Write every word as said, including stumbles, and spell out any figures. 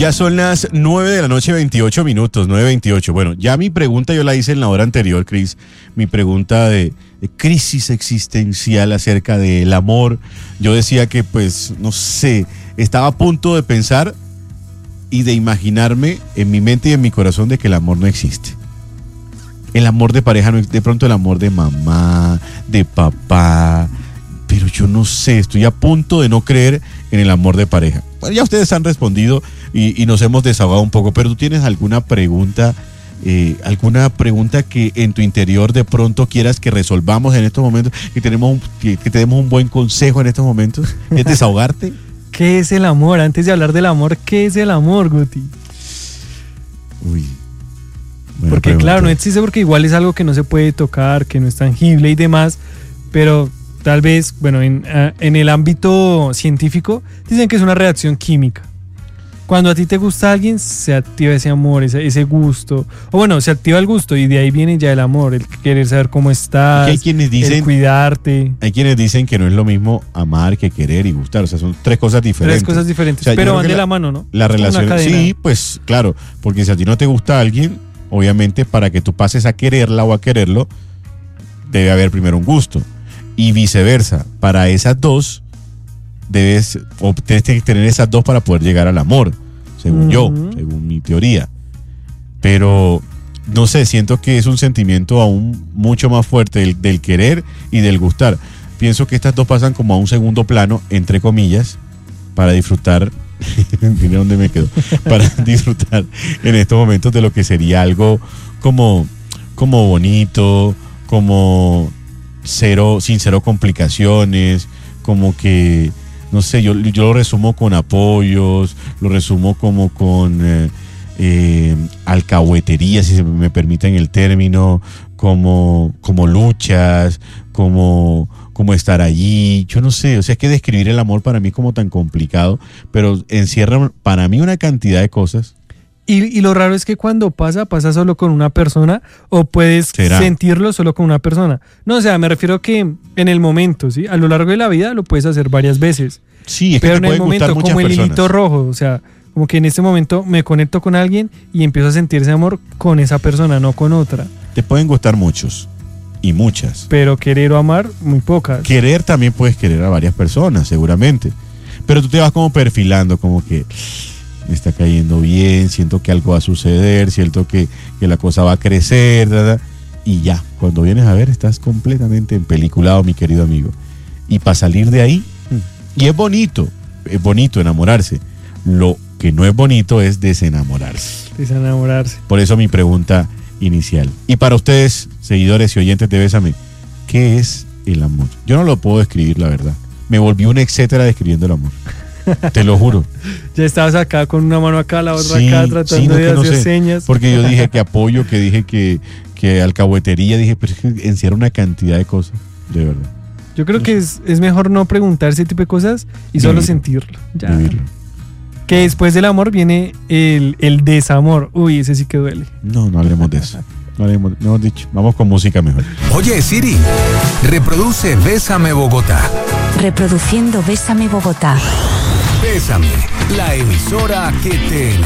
Ya son las nueve de la noche, veintiocho minutos, nueve veintiocho. Bueno, ya mi pregunta yo la hice en la hora anterior, Cris. Mi pregunta de, de crisis existencial acerca del amor. Yo decía que, pues, no sé, estaba a punto de pensar y de imaginarme en mi mente y en mi corazón de que el amor no existe. El amor de pareja no existe. De pronto el amor de mamá, de papá. Pero yo no sé, estoy a punto de no creer en el amor de pareja. Bueno, ya ustedes han respondido y, y nos hemos desahogado un poco, pero ¿tú tienes alguna pregunta, eh, alguna pregunta que en tu interior de pronto quieras que resolvamos en estos momentos, que tenemos un, que, que te demos un buen consejo en estos momentos? ¿Es desahogarte? ¿Qué es el amor? Antes de hablar del amor, ¿qué es el amor, Guti? Uy. Porque pregunta. Claro, no existe porque igual es algo que no se puede tocar, que no es tangible y demás, pero tal vez, bueno, en, en el ámbito científico dicen que es una reacción química. Cuando a ti te gusta alguien, se activa ese amor, ese, ese gusto. O bueno, se activa el gusto y de ahí viene ya el amor, el querer saber cómo estás, hay quienes dicen, el cuidarte. Hay quienes dicen que no es lo mismo amar que querer y gustar. O sea, son tres cosas diferentes. Tres cosas diferentes, o sea, pero van de la, la mano, ¿no? La relación, sí, pues claro, porque si a ti no te gusta alguien, obviamente para que tú pases a quererla o a quererlo, debe haber primero un gusto. Y viceversa, para esas dos debes, o tienes que tener esas dos para poder llegar al amor, según uh-huh. yo, según mi teoría. Pero no sé, siento que es un sentimiento aún mucho más fuerte del, del querer y del gustar. Pienso que estas dos pasan como a un segundo plano, entre comillas, para disfrutar. Mira dónde me quedo. Para disfrutar en estos momentos de lo que sería algo como, como bonito, como cero, sin cero complicaciones, como que, no sé, yo, yo lo resumo con apoyos, lo resumo como con eh, eh, alcahuetería, si se me permiten el término, como, como luchas, como, como estar allí, yo no sé, o sea, es que describir el amor para mí es como tan complicado, pero encierra para mí una cantidad de cosas. Y, y lo raro es que cuando pasa, pasa solo con una persona o puedes ¿Será? sentirlo solo con una persona. No, o sea, me refiero que en el momento, ¿sí? A lo largo de la vida lo puedes hacer varias veces. Sí, es que pero te en el momento, como el personas. hilito rojo, o sea, como que en este momento me conecto con alguien y empiezo a sentir ese amor con esa persona, no con otra. Te pueden gustar muchos y muchas. Pero querer o amar, muy pocas. Querer también puedes querer a varias personas, seguramente. Pero tú te vas como perfilando, como que me está cayendo bien, siento que algo va a suceder, siento que, que la cosa va a crecer, ¿verdad? Y ya, cuando vienes a ver, estás completamente empeliculado, mi querido amigo. Y para salir de ahí, y es bonito, es bonito enamorarse. Lo que no es bonito es desenamorarse. Desenamorarse. Por eso mi pregunta inicial. Y para ustedes, seguidores y oyentes de Bésame, ¿qué es el amor? Yo no lo puedo describir, la verdad. Me volví un etcétera describiendo el amor. Te lo juro. Ya estabas acá con una mano acá, la otra sí, acá, tratando sí, no, de no hacer sé, señas. Porque yo dije que apoyo, que dije que, que alcahuetería, dije, pero es que encierra una cantidad de cosas, de verdad. Yo creo no que sé. es, es mejor no preguntar ese tipo de cosas y Vivirlo. solo sentirlo. Ya. Vivirlo. Que después del amor viene el, el desamor. Uy, ese sí que duele. No, no hablemos de eso. No hablemos, mejor dicho, vamos con música mejor. Oye, Siri, reproduce Bésame Bogotá. Reproduciendo Bésame Bogotá. Bésame, la emisora que te